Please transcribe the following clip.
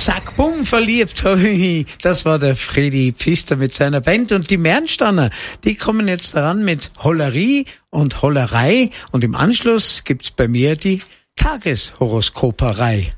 Zack, bumm, verliebt. Hui, das war der Fredi Pfister mit seiner Band. Und die Mernstanner, die kommen jetzt daran mit Hollerie und Hollerei. Und im Anschluss gibt's bei mir die Tageshoroskoperei.